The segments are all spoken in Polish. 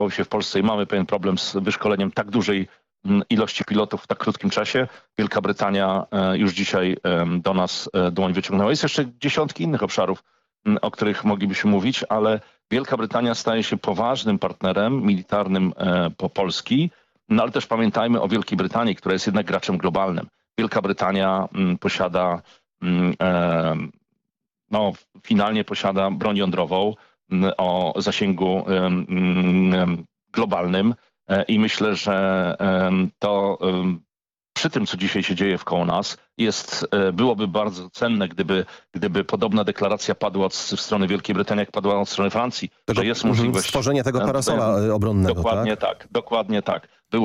się w Polsce i mamy pewien problem z wyszkoleniem tak dużej ilości pilotów w tak krótkim czasie. Wielka Brytania już dzisiaj do nas dłoń wyciągnęła. Jest jeszcze dziesiątki innych obszarów, o których moglibyśmy mówić, ale Wielka Brytania staje się poważnym partnerem militarnym po Polski. No ale też pamiętajmy o Wielkiej Brytanii, która jest jednak graczem globalnym. Wielka Brytania posiada, finalnie posiada broń jądrową o zasięgu globalnym i myślę, że to przy tym, co dzisiaj się dzieje wkoło nas, byłoby bardzo cenne, gdyby podobna deklaracja padła od strony Wielkiej Brytanii, jak padła od strony Francji, że jest możliwość stworzenia tego parasola obronnego. Dokładnie tak, dokładnie tak.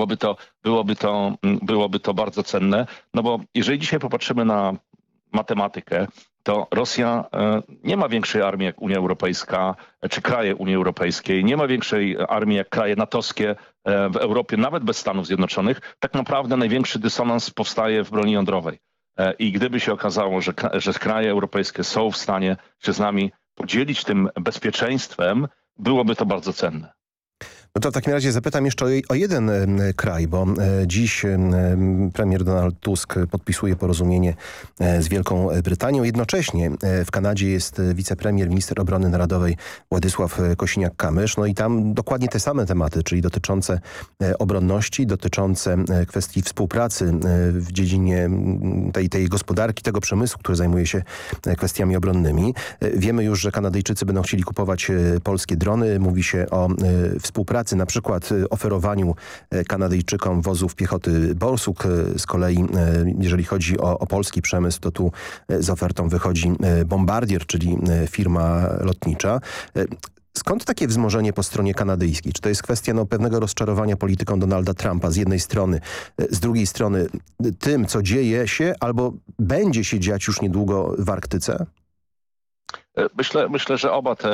Byłoby to bardzo cenne, no bo jeżeli dzisiaj popatrzymy na matematykę, to Rosja nie ma większej armii jak Unia Europejska czy kraje Unii Europejskiej, nie ma większej armii jak kraje natowskie w Europie, nawet bez Stanów Zjednoczonych. Tak naprawdę największy dysonans powstaje w broni jądrowej. I gdyby się okazało, że kraje europejskie są w stanie się z nami podzielić tym bezpieczeństwem, byłoby to bardzo cenne. No to w takim razie zapytam jeszcze o jeden kraj, bo dziś premier Donald Tusk podpisuje porozumienie z Wielką Brytanią. Jednocześnie w Kanadzie jest wicepremier, minister obrony narodowej Władysław Kosiniak-Kamysz. No i tam dokładnie te same tematy, czyli dotyczące obronności, dotyczące kwestii współpracy w dziedzinie tej gospodarki, tego przemysłu, który zajmuje się kwestiami obronnymi. Wiemy już, że Kanadyjczycy będą chcieli kupować polskie drony. Mówi się o współpracy, na przykład oferowaniu Kanadyjczykom wozów piechoty Borsuk. Z kolei jeżeli chodzi o polski przemysł, to tu z ofertą wychodzi Bombardier, czyli firma lotnicza. Skąd takie wzmożenie po stronie kanadyjskiej? Czy to jest kwestia pewnego rozczarowania polityką Donalda Trumpa z jednej strony, z drugiej strony tym, co dzieje się albo będzie się dziać już niedługo w Arktyce? Myślę, że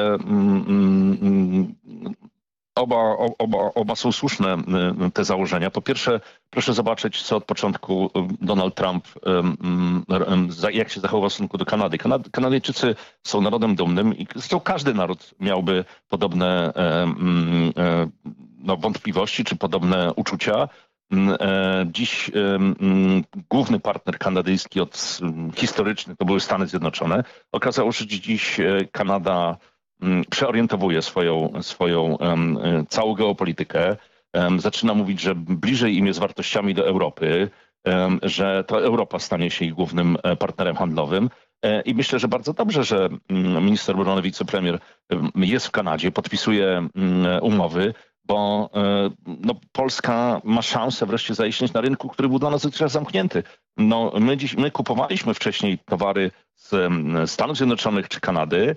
Oba są słuszne, te założenia. Po pierwsze, proszę zobaczyć, co od początku Donald Trump, jak się zachował w stosunku do Kanady. Kanadyjczycy są narodem dumnym i zresztą każdy naród miałby podobne wątpliwości czy podobne uczucia. Dziś główny partner kanadyjski historyczny to były Stany Zjednoczone. Okazało się, że dziś Kanada przeorientowuje swoją całą geopolitykę. Zaczyna mówić, że bliżej im jest wartościami do Europy, że to Europa stanie się ich głównym partnerem handlowym. I myślę, że bardzo dobrze, że minister obrony, wicepremier jest w Kanadzie, podpisuje umowy, bo Polska ma szansę wreszcie zaistnieć na rynku, który był dla nas dotychczas zamknięty. My kupowaliśmy wcześniej towary z Stanów Zjednoczonych czy Kanady,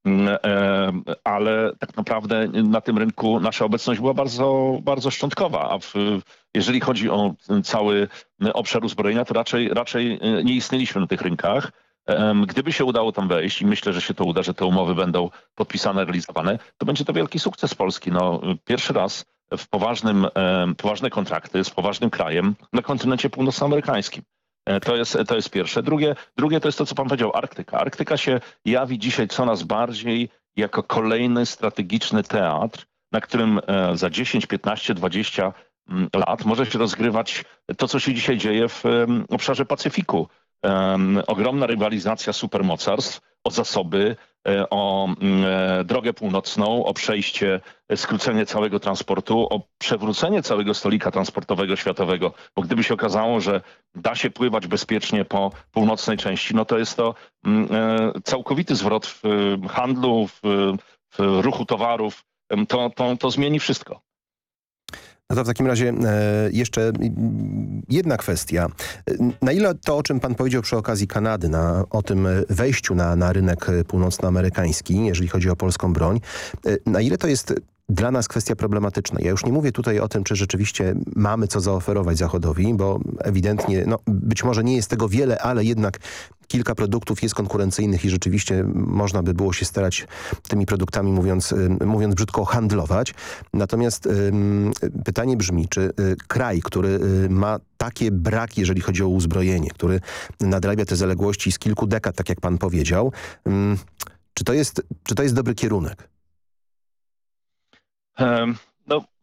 ale tak naprawdę na tym rynku nasza obecność była bardzo, bardzo szczątkowa, a jeżeli chodzi o cały obszar uzbrojenia, to raczej nie istnieliśmy na tych rynkach. Gdyby się udało tam wejść i myślę, że się to uda, że te umowy będą podpisane, realizowane, to będzie to wielki sukces Polski. Pierwszy raz w poważne kontrakty z poważnym krajem na kontynencie północnoamerykańskim. To jest pierwsze. Drugie to jest to, co pan powiedział, Arktyka. Arktyka się jawi dzisiaj coraz bardziej jako kolejny strategiczny teatr, na którym za 10, 15, 20 lat może się rozgrywać to, co się dzisiaj dzieje w obszarze Pacyfiku. Ogromna rywalizacja supermocarstw o zasoby, o drogę północną, o przejście, skrócenie całego transportu, o przewrócenie całego stolika transportowego światowego. Bo gdyby się okazało, że da się pływać bezpiecznie po północnej części, no to jest to całkowity zwrot w handlu, w ruchu towarów. To zmieni wszystko. No to w takim razie jeszcze jedna kwestia. Na ile to, o czym pan powiedział przy okazji Kanady, o tym wejściu na rynek północnoamerykański, jeżeli chodzi o polską broń, na ile to jest dla nas kwestia problematyczna? Ja już nie mówię tutaj o tym, czy rzeczywiście mamy co zaoferować Zachodowi, bo ewidentnie, być może nie jest tego wiele, ale jednak kilka produktów jest konkurencyjnych i rzeczywiście można by było się starać tymi produktami, mówiąc brzydko, handlować. Natomiast pytanie brzmi, czy kraj, który ma takie braki, jeżeli chodzi o uzbrojenie, który nadrabia te zaległości z kilku dekad, tak jak pan powiedział, czy to jest dobry kierunek? No,